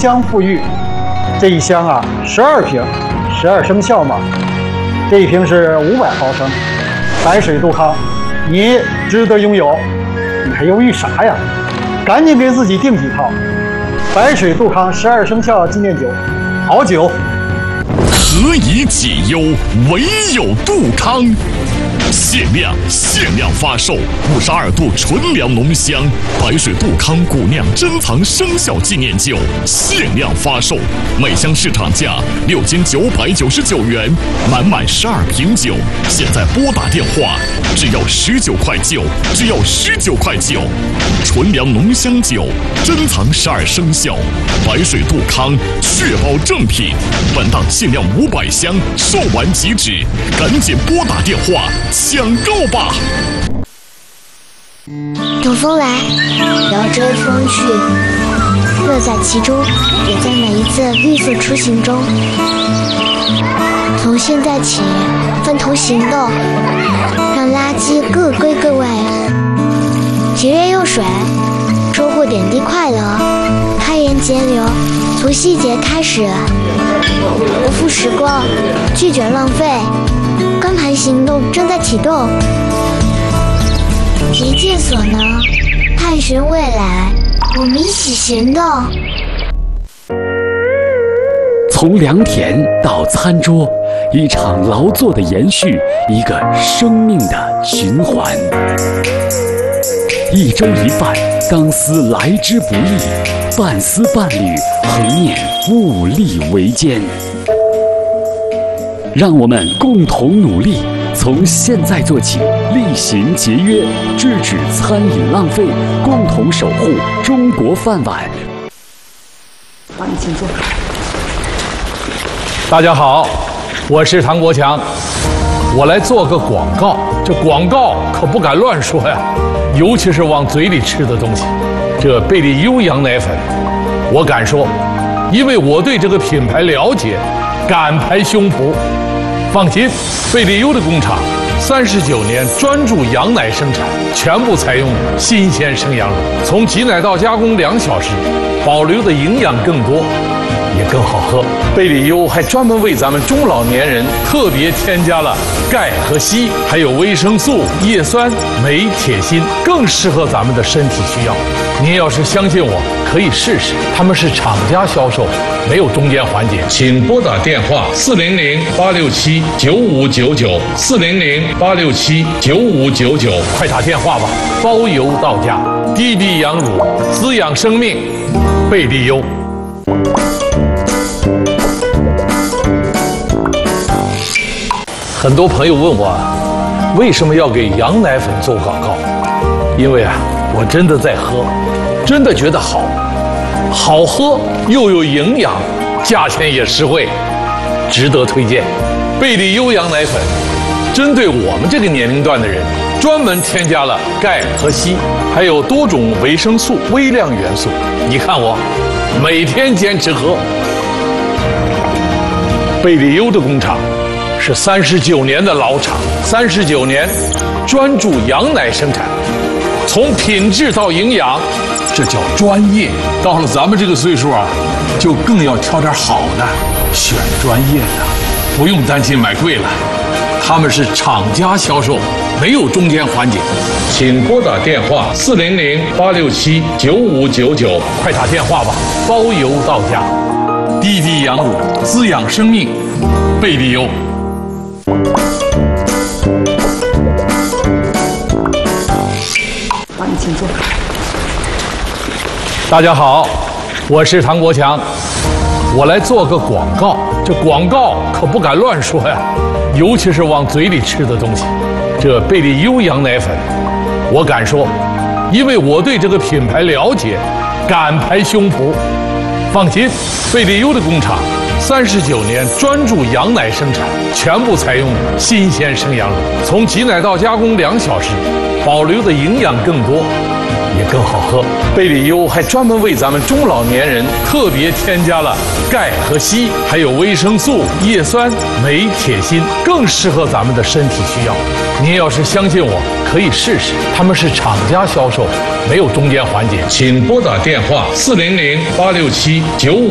香馥郁。这一箱啊，12瓶，12生肖嘛。这一瓶是500毫升，白水杜康，你值得拥有。你还犹豫啥呀？赶紧给自己订几套。白水杜康12生肖纪念酒，好酒。 何以解忧，唯有杜康。限量发售52度纯粮浓香白水杜康古酿珍藏生肖纪念酒，限量发售，每箱市场价6999元，满12瓶酒，现在拨打电话，只要19块9，只要19块9。纯粮浓香酒，珍藏12生肖，白水杜康，确保正品。本档限量500箱，售完即止，赶紧拨打电话抢购吧！ 有风来，摇着风去，乐在其中，也在每一次绿色出行中。从现在起，分头行动，让垃圾各归各位。节约用水，收获点滴快乐，开源节流，从细节开始，不负时光，拒绝浪费。光盘行动正在启动，一切所能，探寻未来，我们一起行动。 从良田到餐桌，一场劳作的延续，一个生命的循环。一粥一饭，钢丝来之不易，半丝半缕，恒念物力维艰。让我们共同努力，从现在做起，厉行节约，制止餐饮浪费，共同守护中国饭碗。 帮你请坐。 大家好，我是唐国强，我来做个广告。这广告可不敢乱说呀，尤其是往嘴里吃的东西。这贝利优羊奶粉，我敢说，因为我对这个品牌了解，敢拍胸脯。放心，贝利优的工厂39年专注羊奶生产，全部采用新鲜生羊乳，从挤奶到加工2小时，保留的营养更多，也更好喝。贝利优还专门为咱们中老年人特别添加了钙和硒，还有维生素、叶酸、镁、铁、锌，更适合咱们的身体需要。您要是相信我，可以试试。他们是厂家销售，没有中间环节。请拨打电话400-867-9599，400-867-9599，快打电话吧，包邮到家。滴滴羊乳，滋养生命，贝利优。很多朋友问我，为什么要给羊奶粉做广告？因为啊，我真的在喝，真的觉得好喝又有营养，价钱也实惠，值得推荐。贝利优羊奶粉针对我们这个年龄段的人，专门添加了钙和硒，还有多种维生素、微量元素。你看我每天坚持喝。贝利优的工厂是39年的老厂，39年专注羊奶生产，从品质到营养，这叫专业。到了咱们这个岁数啊，就更要挑点好的，选专业的，不用担心买贵了。他们是厂家销售，没有中间环节。请拨打电话400-867-9599，快打电话吧，包邮到家。滴滴羊乳，滋养生命，贝利优。 帮你请坐。 大家好，我是唐国强，我来做个广告。这广告可不敢乱说呀，尤其是往嘴里吃的东西。这贝利优羊奶粉，我敢说，因为我对这个品牌了解，敢拍胸脯。放心，贝利优的工厂39年专注羊奶生产，全部采用新鲜生羊乳，从挤奶到加工2小时，保留的营养更多，也更好喝。贝利优还专门为咱们中老年人特别添加了钙和硒，还有维生素、叶酸、镁、铁、锌，更适合咱们的身体需要。您要是相信我，可以试试。他们是厂家销售，没有中间环节。请拨打电话400-867-9599。